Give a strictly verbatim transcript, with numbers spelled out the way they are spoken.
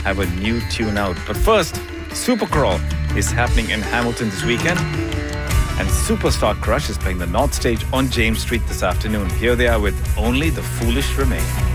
have a new tune out. But first, Supercrawl is happening in Hamilton this weekend. And Superstar Crush is playing the North Stage on James Street this afternoon. Here they are with Only the Foolish Remain.